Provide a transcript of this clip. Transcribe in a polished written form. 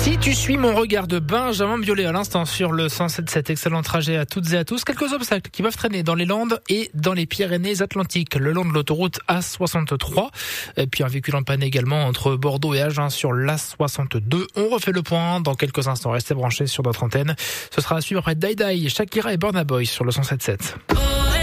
Si tu suis mon regard de Benjamin Biolay à l'instant sur le 107.7, excellent trajet à toutes et à tous. Quelques obstacles qui peuvent traîner dans les Landes et dans les Pyrénées-Atlantiques, le long de l'autoroute A63. Et puis un véhicule en panne également entre Bordeaux et Agen sur l'A62. On refait le point dans quelques instants. Restez branchés sur notre antenne. Ce sera à suivre après Dai Dai, Shakira et Burna Boy sur le 107.7.